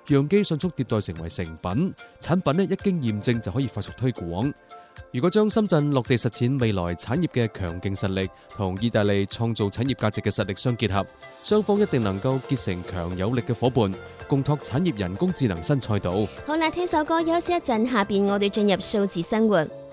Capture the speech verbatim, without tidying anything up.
樣機迅速迭代成為成品，產品咧一經驗證就可以快速推廣。如果將深圳落地實踐未來產業嘅強勁實力同意大利創造產業價值嘅實力相結合，雙方一定能夠結成強有力嘅夥伴，共拓產業人工智能新賽道。 好啦，聽首歌休息一陣，下邊我哋進入數字生活。